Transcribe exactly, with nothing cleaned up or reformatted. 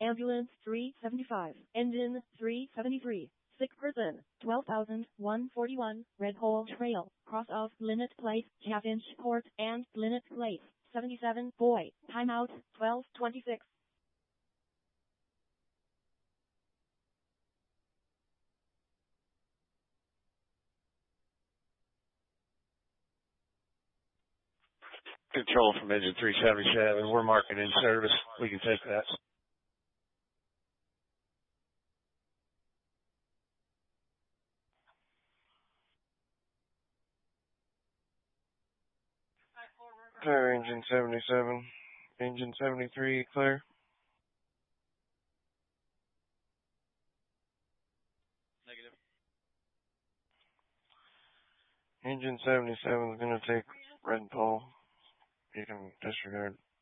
Ambulance three seventy-five. Engine three seventy-three. Sick person, twelve thousand one hundred forty-one, Red Hole Trail, cross of Linnet Place, Chaffinch Court, and Linnet Place, seventy-seven, boy, timeout, twelve twenty-six. Control from engine three seventy-seven, we're marking in service, we can take that. Clear engine seventy-seven. Engine seventy-three, clear. Negative. Engine seventy-seven is going to take red pole. You can disregard.